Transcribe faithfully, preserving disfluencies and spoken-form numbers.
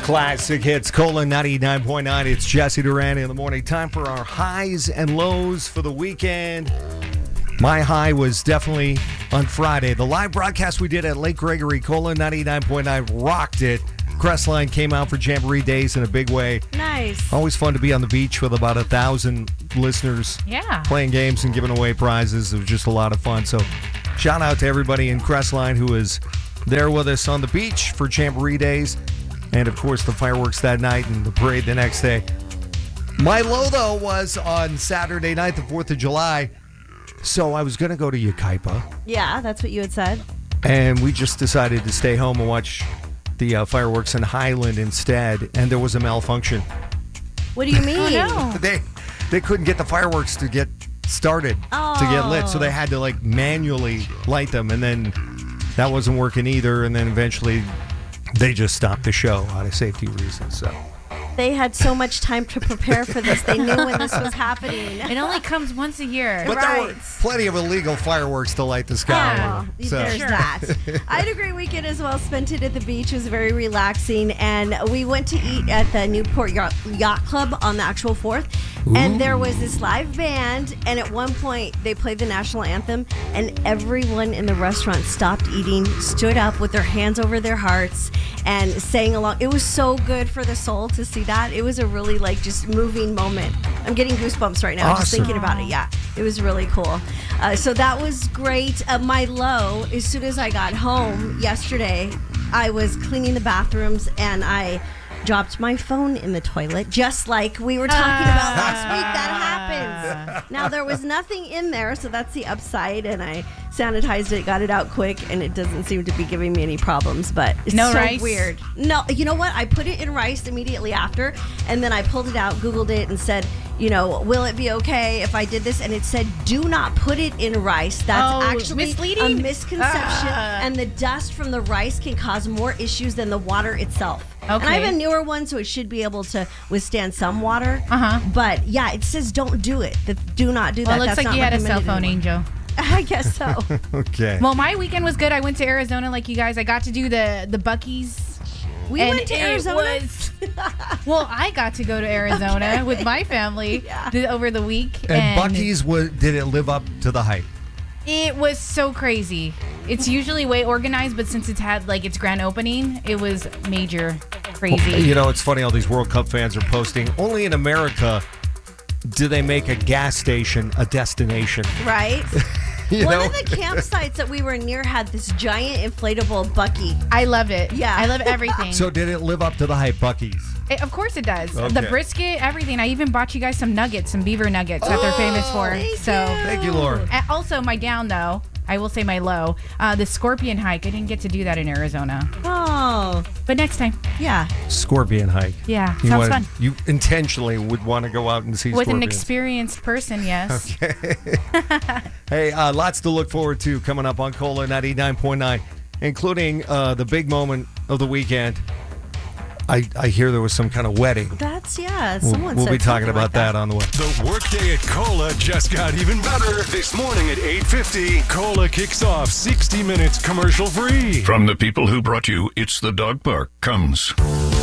Classic hits, Cola ninety-nine point nine. It's Jesse Duran in the morning. Time for our highs and lows for the weekend. My high was definitely on Friday. The live broadcast we did at Lake Gregory, Cola ninety-nine point nine rocked it. Crestline came out for Jamboree Days in a big way. Nice. Always fun to be on the beach with about a thousand listeners. Yeah. Playing games and giving away prizes. It was just a lot of fun. So shout out to everybody in Crestline who was there with us on the beach for Jamboree Days. And, of course, the fireworks that night and the parade the next day. My low, though, was on Saturday night, the fourth of July. So I was going to go to Yucaipa. Yeah, that's what you had said. And we just decided to stay home and watch the uh, fireworks in Highland instead. And there was a malfunction. What do you mean? Oh, no. They, they couldn't get the fireworks to get started, oh. to get lit. So they had to, like, manually light them. And then that wasn't working either. And then eventually they just stopped the show out of safety reasons. So they had so much time to prepare for this. They knew when this was happening. It only comes once a year. But right. there were plenty of illegal fireworks to light the sky. Yeah, with, so. there's Sure. that. I had a great weekend as well. Spent it at the beach. It was very relaxing. And we went to eat at the Newport Yacht, Yacht Club on the actual fourth. Ooh. And there was this live band. And at one point, they played the national anthem. And everyone in the restaurant stopped eating, stood up with their hands over their hearts, and sang along. It was so good for the soul to see that. It was a really, like, just moving moment. I'm getting goosebumps right now Awesome. just thinking about it. Yeah, it was really cool. Uh, so that was great. Uh, my low, as soon as I got home yesterday, I was cleaning the bathrooms and I dropped my phone in the toilet, just like we were talking about last week. That happens. Now, there was nothing in there, so that's the upside, and I sanitized it, got it out quick, and it doesn't seem to be giving me any problems, but it's No so rice? weird. No, you know what? I put it in rice immediately after, and then I pulled it out, Googled it, and said, you know, will it be okay if I did this? And it said, do not put it in rice. That's Oh, actually misleading? a misconception, Ah. and the dust from the rice can cause more issues than the water itself. And I Okay. have a newer one, so it should be able to withstand some water. Uh-huh. But yeah, it says don't do it. The- Do not do Well, that. it looks That's like not you had a cell recommended phone, anymore. Angel. I guess so. Okay. Well, my weekend was good. I went to Arizona like you guys. I got to do the, the Buc-ee's. We And went to it Arizona. was- well, I got to go to Arizona Okay. with my family Yeah. th- over the week. and Buc-ee's, was, did it live up to the hype? It was so crazy. It's usually way organized, but since it's had like its grand opening, it was major crazy. You know, it's funny, all these World Cup fans are posting, only in America do they make a gas station a destination. Right? You One know? of the campsites that we were near had this giant inflatable Bucky. I love it. Yeah. I love everything. So did it live up to the hype, Buc-ee's? It- of course it does. Okay. The brisket, everything. I even bought you guys some nuggets, some beaver nuggets that they're famous for. thank so you. Thank you, Laura. Uh, also, my down though, I will say my low, uh, the scorpion hike. I didn't get to do that in Arizona, Oh, but next time, yeah. Scorpion hike. yeah, You sounds wanted- fun. You intentionally would want to go out and see With an scorpions. experienced person, yes. Hey, uh, lots to look forward to coming up on Cola ninety-nine point nine, including uh, the big moment of the weekend. I, I hear there was some kind of wedding. That's, yeah. We'll, Someone we'll said be talking something about like that. on the way. The workday at Cola just got even better. This morning at eight fifty, Cola kicks off sixty minutes commercial free. From the people who brought you It's the Dog Park comes